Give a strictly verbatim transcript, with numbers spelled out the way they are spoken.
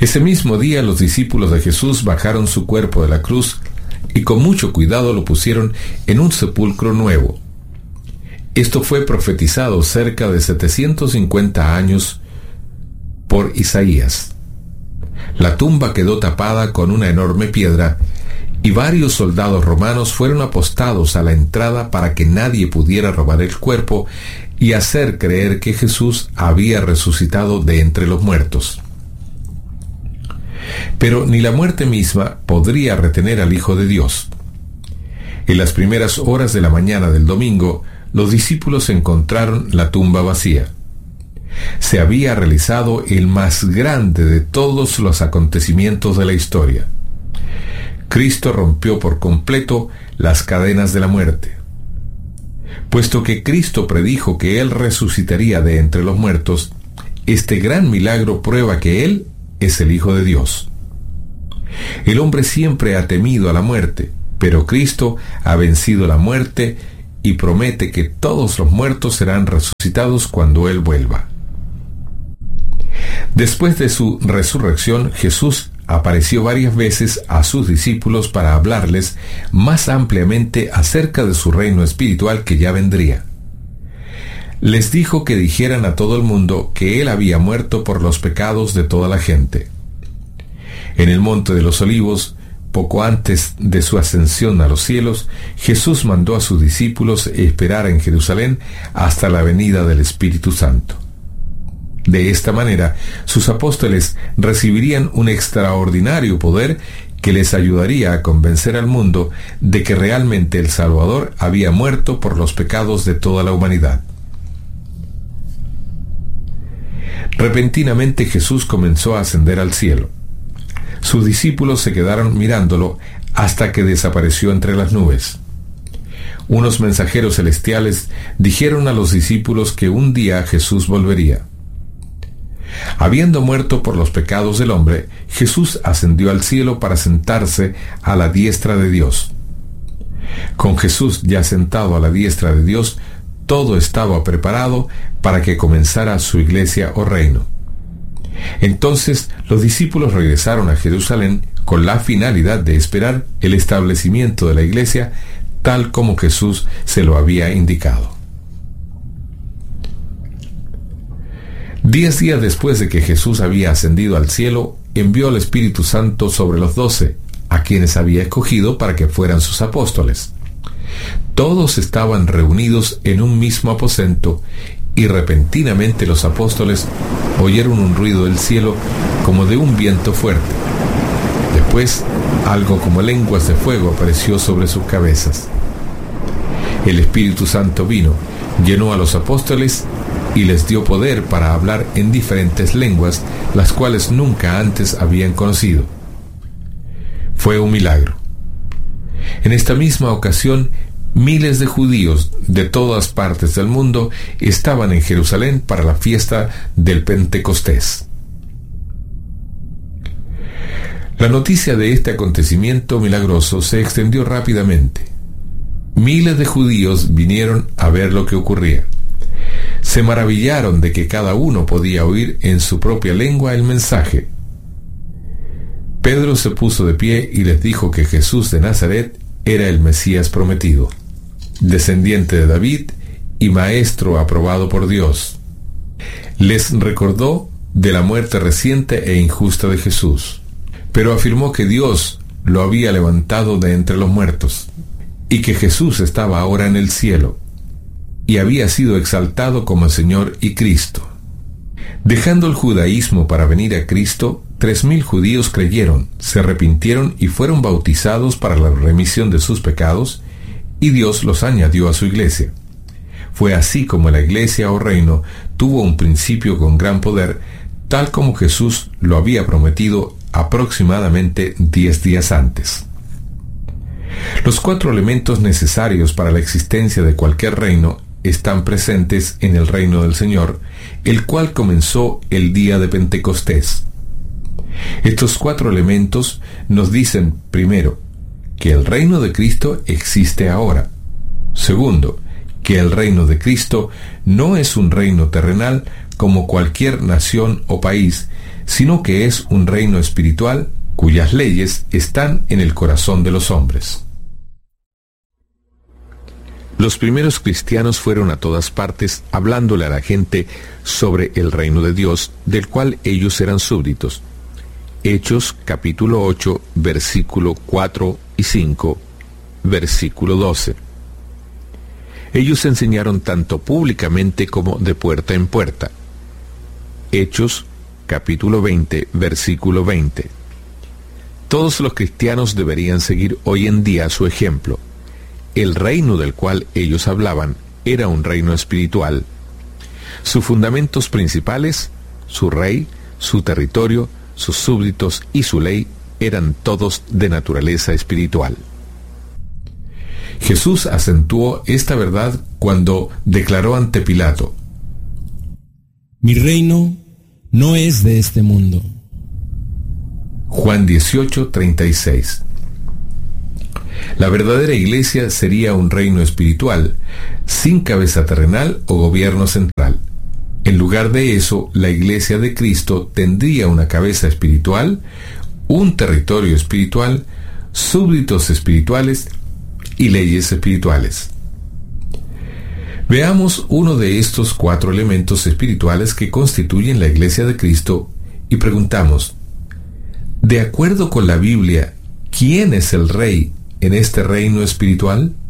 Ese mismo día los discípulos de Jesús bajaron su cuerpo de la cruz y con mucho cuidado lo pusieron en un sepulcro nuevo. Esto fue profetizado cerca de setecientos cincuenta años por Isaías. La tumba quedó tapada con una enorme piedra y varios soldados romanos fueron apostados a la entrada para que nadie pudiera robar el cuerpo y hacer creer que Jesús había resucitado de entre los muertos. Pero ni la muerte misma podría retener al Hijo de Dios. En las primeras horas de la mañana del domingo, los discípulos encontraron la tumba vacía. Se había realizado el más grande de todos los acontecimientos de la historia. Cristo rompió por completo las cadenas de la muerte. Puesto que Cristo predijo que Él resucitaría de entre los muertos, este gran milagro prueba que Él es el Hijo de Dios. El hombre siempre ha temido a la muerte, pero Cristo ha vencido la muerte y promete que todos los muertos serán resucitados cuando Él vuelva. Después de su resurrección, Jesús apareció varias veces a sus discípulos para hablarles más ampliamente acerca de su reino espiritual que ya vendría. Les dijo que dijeran a todo el mundo que Él había muerto por los pecados de toda la gente. En el Monte de los Olivos, poco antes de su ascensión a los cielos, Jesús mandó a sus discípulos esperar en Jerusalén hasta la venida del Espíritu Santo. De esta manera, sus apóstoles recibirían un extraordinario poder que les ayudaría a convencer al mundo de que realmente el Salvador había muerto por los pecados de toda la humanidad. Repentinamente Jesús comenzó a ascender al cielo. Sus discípulos se quedaron mirándolo hasta que desapareció entre las nubes. Unos mensajeros celestiales dijeron a los discípulos que un día Jesús volvería. Habiendo muerto por los pecados del hombre, Jesús ascendió al cielo para sentarse a la diestra de Dios. Con Jesús ya sentado a la diestra de Dios, todo estaba preparado para que comenzara su iglesia o reino. Entonces los discípulos regresaron a Jerusalén con la finalidad de esperar el establecimiento de la iglesia tal como Jesús se lo había indicado. Diez días después de que Jesús había ascendido al cielo, envió al Espíritu Santo sobre los doce, a quienes había escogido para que fueran sus apóstoles. Todos estaban reunidos en un mismo aposento, y repentinamente los apóstoles oyeron un ruido del cielo como de un viento fuerte. Después, algo como lenguas de fuego apareció sobre sus cabezas. El Espíritu Santo vino, llenó a los apóstoles y les dio poder para hablar en diferentes lenguas, las cuales nunca antes habían conocido. Fue un milagro. En esta misma ocasión, miles de judíos de todas partes del mundo estaban en Jerusalén para la fiesta del Pentecostés. La noticia de este acontecimiento milagroso se extendió rápidamente. Miles de judíos vinieron a ver lo que ocurría. Se maravillaron de que cada uno podía oír en su propia lengua el mensaje. Pedro se puso de pie y les dijo que Jesús de Nazaret era el Mesías prometido, descendiente de David y maestro aprobado por Dios. Les recordó de la muerte reciente e injusta de Jesús, pero afirmó que Dios lo había levantado de entre los muertos y que Jesús estaba ahora en el cielo y había sido exaltado como Señor y Cristo. Dejando el judaísmo para venir a Cristo, tres mil judíos creyeron, se arrepintieron y fueron bautizados para la remisión de sus pecados, y Dios los añadió a su iglesia. Fue así como la iglesia o reino tuvo un principio con gran poder, tal como Jesús lo había prometido aproximadamente diez días antes. Los cuatro elementos necesarios para la existencia de cualquier reino están presentes en el reino del Señor, el cual comenzó el día de Pentecostés. Estos cuatro elementos nos dicen, primero, que el reino de Cristo existe ahora. Segundo, que el reino de Cristo no es un reino terrenal como cualquier nación o país, sino que es un reino espiritual cuyas leyes están en el corazón de los hombres. Los primeros cristianos fueron a todas partes hablándole a la gente sobre el reino de Dios, del cual ellos eran súbditos. Hechos capítulo ocho, versículo cuatro y cinco, versículo doce. Ellos enseñaron tanto públicamente como de puerta en puerta. Hechos capítulo veinte, versículo veinte. Todos los cristianos deberían seguir hoy en día su ejemplo. El reino del cual ellos hablaban era un reino espiritual. Sus fundamentos principales, su rey, su territorio, sus súbditos y su ley eran todos de naturaleza espiritual. Jesús acentuó esta verdad cuando declaró ante Pilato: Mi reino no es de este mundo. Juan dieciocho, treinta y seis. La verdadera iglesia sería un reino espiritual, sin cabeza terrenal o gobierno central. En lugar de eso, la iglesia de Cristo tendría una cabeza espiritual, un territorio espiritual, súbditos espirituales y leyes espirituales. Veamos uno de estos cuatro elementos espirituales que constituyen la iglesia de Cristo y preguntamos: de acuerdo con la Biblia, ¿quién es el rey en este reino espiritual?